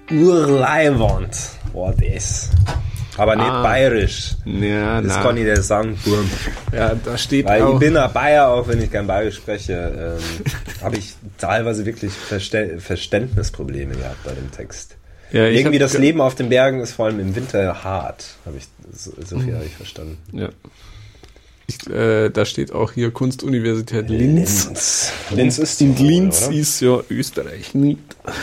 Urleiwand war das. Aber nicht bayerisch. Ja, das kann ich dir sagen, Burm. Ja, da steht weil auch... ich bin ein Bayer, auch wenn ich kein Bayerisch spreche, habe ich teilweise wirklich Verständnisprobleme gehabt bei dem Text. Ja, irgendwie das Leben auf den Bergen ist vor allem im Winter hart, so viel habe ich verstanden. Ja. Da steht auch hier Kunstuniversität Linz. Linz ist in Linz oder? Ist ja Österreich nicht.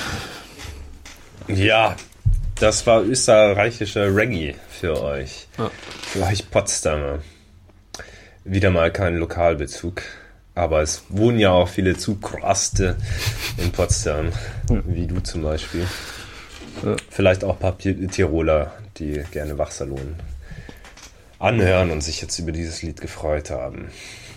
Ja, das war österreichischer Reggae für euch. Für euch Potsdamer. Wieder mal kein Lokalbezug. Aber es wohnen ja auch viele Zugraste in Potsdam, wie du zum Beispiel. Vielleicht auch ein paar Tiroler, die gerne Wachsalonen anhören und sich jetzt über dieses Lied gefreut haben.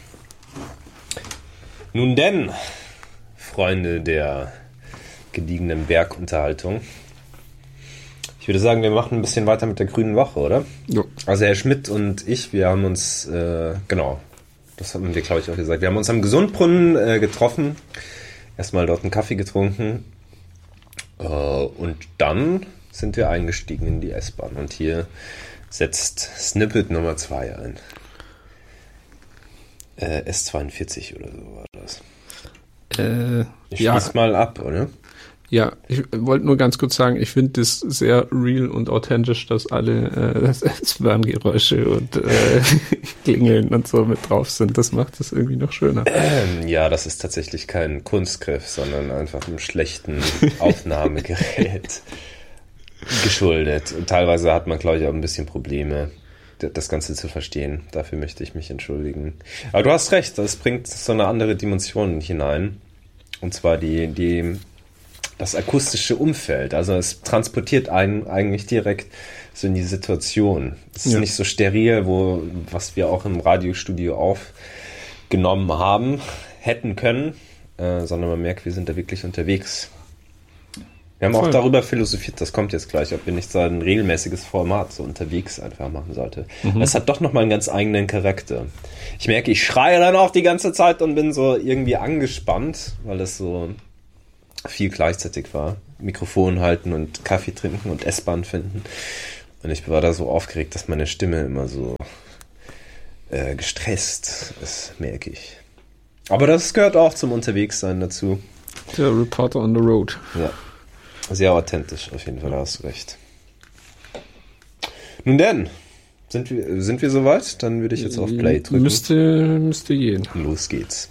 Nun denn, Freunde der gediegenen Bergunterhaltung. Ich würde sagen, wir machen ein bisschen weiter mit der Grünen Woche, oder? Ja. Also Herr Schmidt und ich, wir haben uns, genau, das haben wir, glaube ich, auch gesagt, wir haben uns am Gesundbrunnen getroffen, erstmal dort einen Kaffee getrunken und dann sind wir eingestiegen in die S-Bahn und hier setzt Snippet Nummer 2 ein. S42 oder so war das. Ich schließe mal ab, oder? Ja, ich wollte nur ganz kurz sagen, ich finde das sehr real und authentisch, dass alle S-Bahn-Geräusche und Klingeln und so mit drauf sind. Das macht das irgendwie noch schöner. Ja, das ist tatsächlich kein Kunstgriff, sondern einfach einem schlechten Aufnahmegerät geschuldet. Und teilweise hat man, glaube ich, auch ein bisschen Probleme, das Ganze zu verstehen. Dafür möchte ich mich entschuldigen. Aber du hast recht, das bringt so eine andere Dimension hinein. Und zwar das akustische Umfeld. Also es transportiert einen eigentlich direkt so in die Situation. Es ist nicht so steril, was wir auch im Radiostudio aufgenommen haben, hätten können, sondern man merkt, wir sind da wirklich unterwegs. Wir haben auch darüber philosophiert, das kommt jetzt gleich, ob wir nicht so ein regelmäßiges Format so unterwegs einfach machen sollte. Das hat doch nochmal einen ganz eigenen Charakter. Ich merke, ich schreie dann auch die ganze Zeit und bin so irgendwie angespannt, weil das so viel gleichzeitig war. Mikrofon halten und Kaffee trinken und S-Bahn finden. Und ich war da so aufgeregt, dass meine Stimme immer so gestresst ist, merke ich. Aber das gehört auch zum Unterwegssein dazu. Der Reporter on the Road. Ja. Sehr authentisch, auf jeden Fall, da hast du recht. Nun denn, sind wir soweit? Dann würde ich jetzt auf Play drücken. Müsste gehen. Los geht's.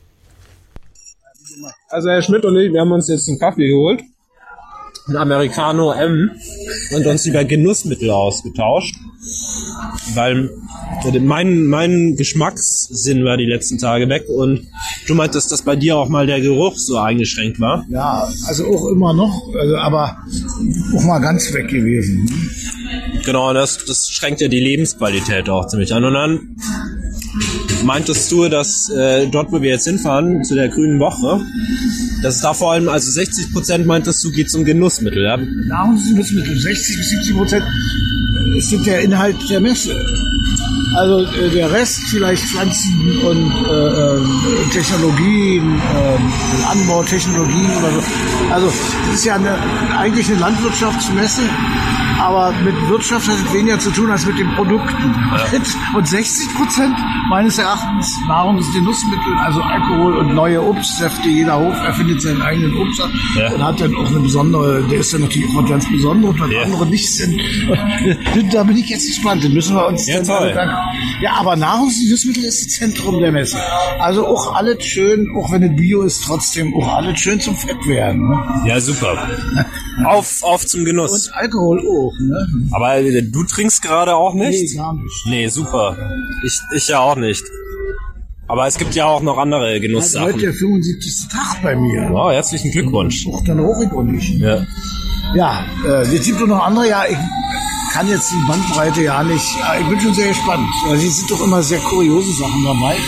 Also Herr Schmidt und ich, wir haben uns jetzt einen Kaffee geholt, ein Americano M, und uns über Genussmittel ausgetauscht, weil mein Geschmackssinn war die letzten Tage weg und du meintest, dass bei dir auch mal der Geruch so eingeschränkt war. Ja, also auch immer noch, aber auch mal ganz weg gewesen. Genau, das schränkt ja die Lebensqualität auch ziemlich an. Und dann meintest du, dass dort, wo wir jetzt hinfahren, zu der Grünen Woche, dass es da vor allem, also 60% meintest du, geht es um Genussmittel, ja? Nahrungsmittel, 60-70% ist der Inhalt der Messe. Also der Rest vielleicht Pflanzen und Technologien, Anbautechnologien oder so. Also es ist ja eigentlich eine Landwirtschaftsmesse, aber mit Wirtschaft hat es weniger zu tun als mit den Produkten. Ja. Und 60% meines Erachtens Nahrungsgenussmittel, also Alkohol und neue Obstsäfte. Jeder Hof erfindet seinen eigenen Obstsaft und hat dann auch eine besondere, der ist dann natürlich auch was ganz Besonderes, was andere nicht sind. Und da bin ich jetzt gespannt, den müssen wir uns dann ja, aber Nahrungsmittel ist das Zentrum der Messe. Also auch alles schön, auch wenn es Bio ist, trotzdem auch alles schön zum Fett werden. Ne? Ja, super. Auf zum Genuss. Und Alkohol auch. Ne? Aber du trinkst gerade auch nicht? Nee, gar nicht. Nee, super. Ich ja auch nicht. Aber es gibt ja auch noch andere Genusssachen. Heute der 75. Tag bei mir. Wow, herzlichen Glückwunsch. Auch dann hoch ich auch nicht. Ja. Ja, es gibt doch noch andere, ja, ich kann jetzt die Bandbreite ja nicht, ich bin schon sehr gespannt. Also es sind doch immer sehr kuriose Sachen dabei.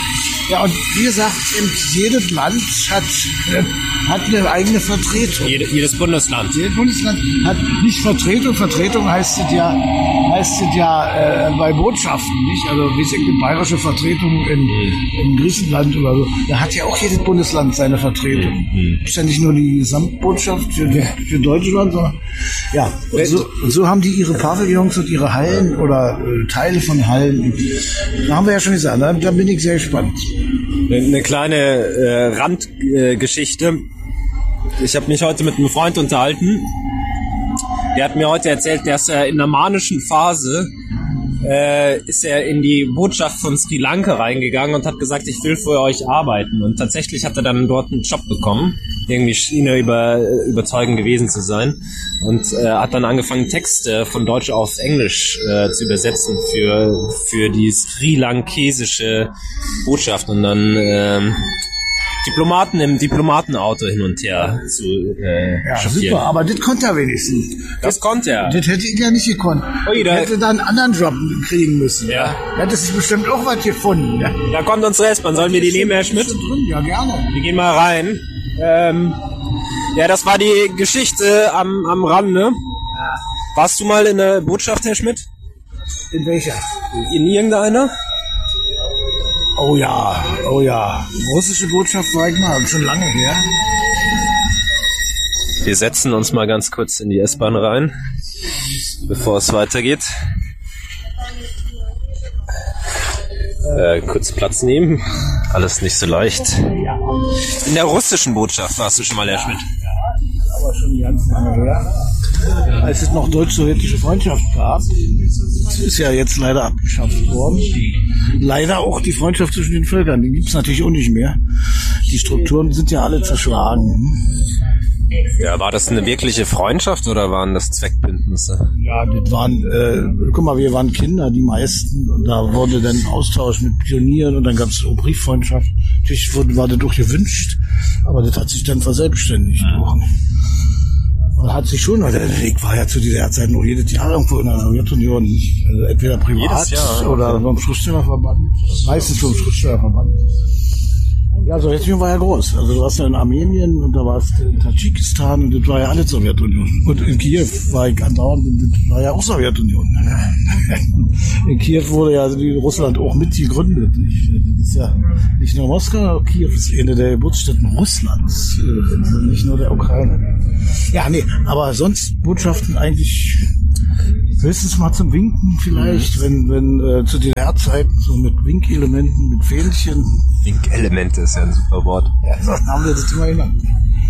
Ja, und wie gesagt, jedes Land hat eine eigene Vertretung. Jedes Bundesland. Jedes Bundesland hat nicht Vertretung. Vertretung heißt es ja bei Botschaften, nicht? Also wie es eine bayerische Vertretung in Griechenland oder so. Da hat ja auch jedes Bundesland seine Vertretung. Ist ja nicht nur die Gesamtbotschaft für Deutschland, sondern ja. Und so haben die ihre Pavillons und ihre Hallen oder Teile von Hallen. Da haben wir ja schon gesagt, da bin ich sehr gespannt. Eine kleine Randgeschichte. Ich habe mich heute mit einem Freund unterhalten. Der hat mir heute erzählt, dass er in der manischen Phase ist er in die Botschaft von Sri Lanka reingegangen und hat gesagt, ich will für euch arbeiten. Und tatsächlich hat er dann dort einen Job bekommen. Irgendwie schien er überzeugend gewesen zu sein. Und hat dann angefangen, Texte von Deutsch auf Englisch zu übersetzen für die sri lankesische Botschaft. Und dann Diplomaten im Diplomatenauto hin und her zu chauffieren. Super, aber das konnte er wenigstens. Das konnte er. Das hätte ich ja nicht gekonnt. Er hätte da einen anderen Job kriegen müssen. Ja. Er hätte sich bestimmt auch was gefunden. Ja. Da kommt uns Restmann. Sollen wir die nehmen, Herr Schmidt? Drin? Ja, gerne. Wir gehen mal rein. Ja, das war die Geschichte am Rande. Warst du mal in der Botschaft, Herr Schmidt? In welcher? In irgendeiner? Oh ja. Russische Botschaft war ich mal, schon lange her. Wir setzen uns mal ganz kurz in die S-Bahn rein, bevor es weitergeht. Kurz Platz nehmen. Alles nicht so leicht. In der russischen Botschaft warst du schon mal, Herr Schmidt. Aber schon ganz lange her. Als es noch deutsch-sowjetische Freundschaft gab. Das ist ja jetzt leider abgeschafft worden. Leider auch die Freundschaft zwischen den Völkern. Die gibt es natürlich auch nicht mehr. Die Strukturen sind ja alle zerschlagen. Ja, war das eine wirkliche Freundschaft oder waren das Zweckbündnisse? Ja, das waren, guck mal, wir waren Kinder, die meisten. Und da wurde dann Austausch mit Pionieren und dann gab es so Brieffreundschaft. Natürlich war das doch gewünscht, aber das hat sich dann verselbstständigt. Man hat sich schon, also ich war ja zu dieser Zeit noch jedes Jahr irgendwo in der Sowjetunion, also entweder privat oder vom Schriftstellerverband, meistens vom Schriftstellerverband. Ja, Sowjetunion war ja groß. Also du warst ja in Armenien und da warst du in Tadschikistan und das war ja alles Sowjetunion. Und in Kiew war ich andauernd und das war ja auch Sowjetunion. In Kiew wurde ja Russland auch mit gegründet. Das ist ja nicht nur Moskau, Kiew ist eine der Geburtsstätten Russlands, nicht nur der Ukraine. Ja, nee, aber sonst Botschaften eigentlich höchstens mal zum Winken vielleicht, wenn zu DDR-Zeiten so mit Winkelementen, mit Fähnchen. Winkelemente ist ja ein super Wort. Ja, so haben wir das immer genannt.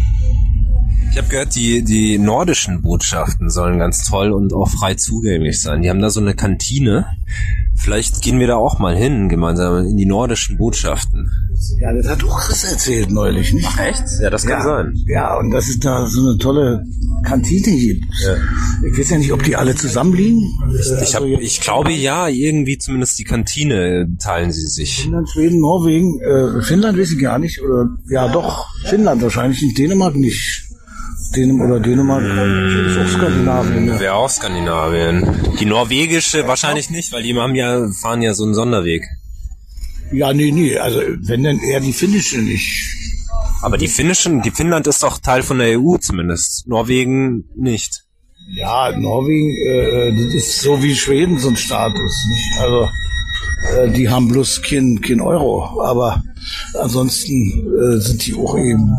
Ich habe gehört, die nordischen Botschaften sollen ganz toll und auch frei zugänglich sein. Die haben da so eine Kantine. Vielleicht gehen wir da auch mal hin, gemeinsam in die nordischen Botschaften. Ja, das hat auch Chris erzählt neulich, nicht? Ach echt? Ja, das kann sein. Ja, und dass es da so eine tolle Kantine gibt. Ja. Ich weiß ja nicht, ob die alle zusammenliegen. Ich glaube ja, irgendwie zumindest die Kantine teilen sie sich. Finnland, Schweden, Norwegen, Finnland weiß ich gar nicht. Oder ja doch, Finnland wahrscheinlich, nicht Dänemark nicht. Dänemark ist auch Skandinavien. Ja. Wäre auch Skandinavien. Die norwegische wahrscheinlich nicht, weil die fahren ja so einen Sonderweg. Ja, nee, also wenn dann eher die finnische nicht. Aber die Finnland ist doch Teil von der EU zumindest. Norwegen nicht. Ja, Norwegen, das ist so wie Schweden so ein Status, nicht? Also die haben bloß kein Euro, aber ansonsten sind die auch eben,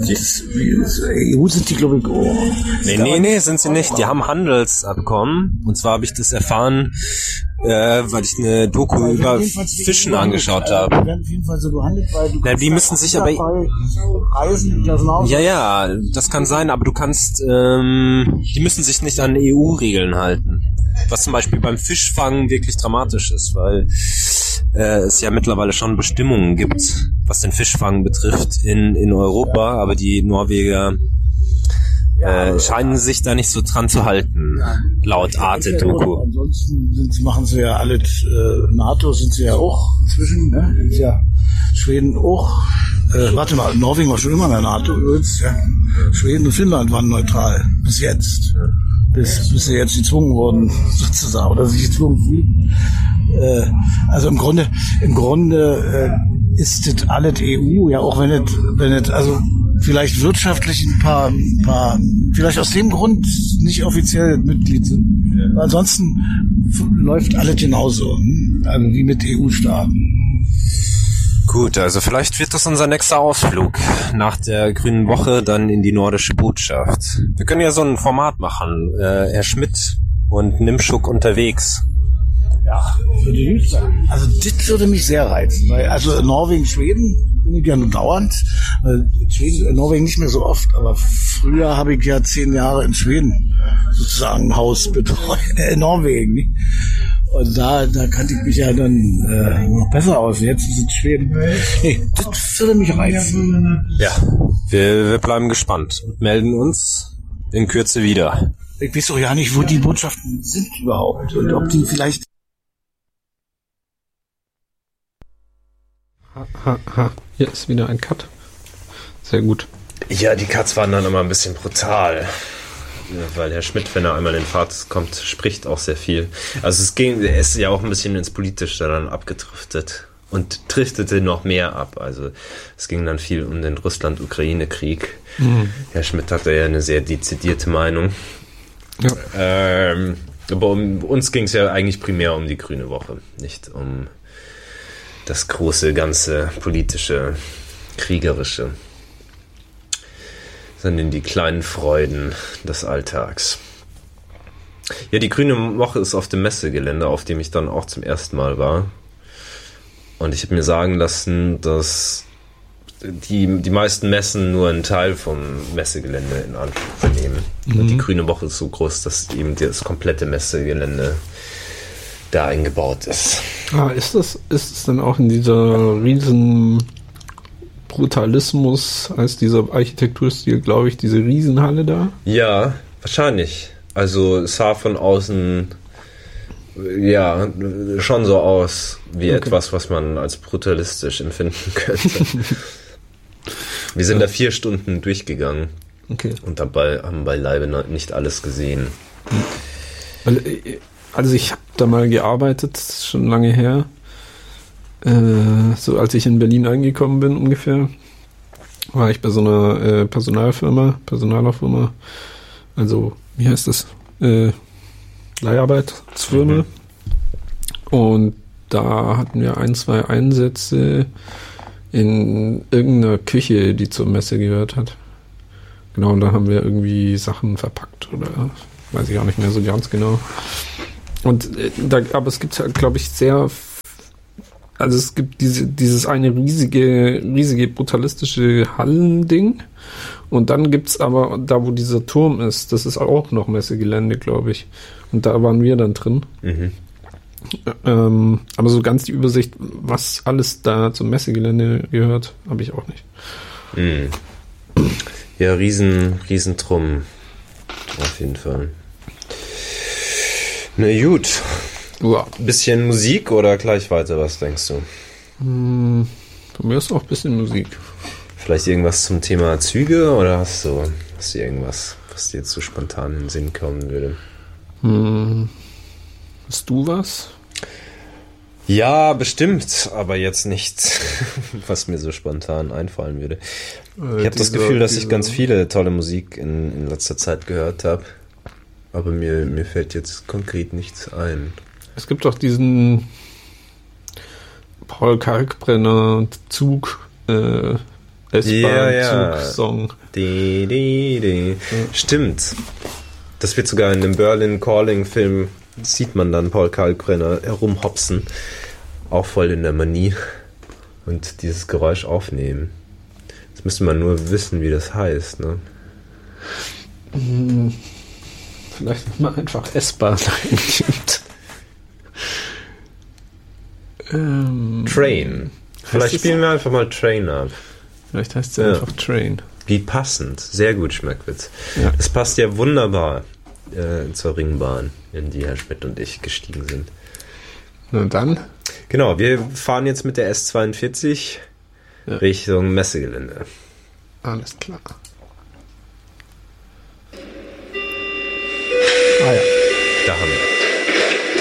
EU sind die, glaube ich, auch. Nee, sind sie nicht. Die haben Handelsabkommen. Und zwar habe ich das erfahren, weil ich eine Doku über Fischen angeschaut habe. Die werden auf jeden Fall so behandelt, weil du die müssen sich aber reisen, ja, das kann sein, aber du kannst, die müssen sich nicht an EU-Regeln halten. Was zum Beispiel beim Fischfang wirklich dramatisch ist, weil es ja mittlerweile schon Bestimmungen gibt, was den Fischfang betrifft in Europa, aber die Norweger scheinen sich da nicht so dran zu halten, laut Arte-Doku. Ansonsten machen sie ja alle, NATO sind sie ja auch inzwischen, ne? Ist ja Schweden auch. Warte mal, Norwegen war schon immer in der NATO übrigens. Ja. Schweden und Finnland waren neutral, bis jetzt. Bis sie jetzt gezwungen wurden, sozusagen, oder sich gezwungen fühlen. Also im Grunde ist das alles EU, ja, auch wenn es also vielleicht wirtschaftlich ein paar, vielleicht aus dem Grund nicht offiziell Mitglied sind. Ja. Ansonsten läuft alles genauso, also wie mit EU-Staaten. Gut, also vielleicht wird das unser nächster Ausflug nach der Grünen Woche dann in die nordische Botschaft. Wir können ja so ein Format machen, Herr Schmidt und Nimschuk unterwegs. Ja, würde ich nicht sagen. Also das würde mich sehr reizen, weil also Norwegen, Schweden bin ich ja nur dauernd. Schweden, Norwegen nicht mehr so oft, aber früher habe ich ja 10 Jahre in Schweden sozusagen ein Haus betreut, Norwegen. Nicht? Und da kannte ich mich ja dann noch besser aus. Jetzt ist es Schweden. Nee, das würde mich reizen. Ja, wir bleiben gespannt und melden uns in Kürze wieder. Ich weiß doch ja nicht, wo die Botschaften sind überhaupt und ob die vielleicht... Hier ist wieder ein Cut. Sehr gut. Ja, die Cuts waren dann immer ein bisschen brutal. Weil Herr Schmidt, wenn er einmal in Fahrt kommt, spricht auch sehr viel. Also er ist ja auch ein bisschen ins Politische dann abgedriftet und driftete noch mehr ab. Also es ging dann viel um den Russland-Ukraine-Krieg. Mhm. Herr Schmidt hatte ja eine sehr dezidierte Meinung. Ja. Aber um uns ging es ja eigentlich primär um die Grüne Woche, nicht um das große, ganze politische, kriegerische, sondern die kleinen Freuden des Alltags. Ja, die Grüne Woche ist auf dem Messegelände, auf dem ich dann auch zum ersten Mal war. Und ich habe mir sagen lassen, dass die meisten Messen nur einen Teil vom Messegelände in Anspruch nehmen. Mhm. Und die Grüne Woche ist so groß, dass eben das komplette Messegelände da eingebaut ist. Ah, ist es dann auch in dieser riesen Brutalismus als dieser Architekturstil, glaube ich, diese Riesenhalle da? Ja, wahrscheinlich. Also es sah von außen ja schon so aus wie etwas, was man als brutalistisch empfinden könnte. Wir sind da 4 Stunden durchgegangen und dabei haben beileibe nicht alles gesehen. Also ich habe da mal gearbeitet, schon lange her. So als ich in Berlin angekommen bin ungefähr, war ich bei so einer Personalerfirma, also wie heißt das? Leiharbeitsfirma. Und da hatten wir 1, 2 Einsätze in irgendeiner Küche, die zur Messe gehört hat. Genau, und da haben wir irgendwie Sachen verpackt oder weiß ich auch nicht mehr so ganz genau. Und aber es gibt halt, glaube ich, also es gibt dieses eine riesige brutalistische Hallending und dann gibt's aber da, wo dieser Turm ist, das ist auch noch Messegelände, glaube ich. Und da waren wir dann drin. Mhm. Aber so ganz die Übersicht, was alles da zum Messegelände gehört, habe ich auch nicht. Mhm. Ja, Riesentrum. Auf jeden Fall. Na gut. Ja. Bisschen Musik oder gleich weiter, was denkst du? Bei mir ist auch ein bisschen Musik. Vielleicht irgendwas zum Thema Züge oder hast du irgendwas, was dir jetzt so spontan in den Sinn kommen würde? Hast du was? Ja, bestimmt, aber jetzt nichts, was mir so spontan einfallen würde. Ich habe das Gefühl, dass ich ganz viele tolle Musik in letzter Zeit gehört habe, aber mir fällt jetzt konkret nichts ein. Es gibt doch diesen Paul Kalkbrenner S-Bahn-Zug-Song. Ja. Stimmt. Das wird sogar in dem Berlin Calling-Film, sieht man dann Paul Kalkbrenner herumhopsen, auch voll in der Manie und dieses Geräusch aufnehmen. Jetzt müsste man nur wissen, wie das heißt, ne? Vielleicht, wenn man einfach S-Bahn eingibt. Train. Vielleicht spielen wir einfach mal Train ab. Vielleicht heißt es einfach Train. Wie passend. Sehr gut, Schmeckwitz. Ja. Das passt ja wunderbar zur Ringbahn, in die Herr Schmidt und ich gestiegen sind. Na dann. Genau, wir fahren jetzt mit der S42 Richtung Messegelände. Alles klar. Ah ja. Da haben wir.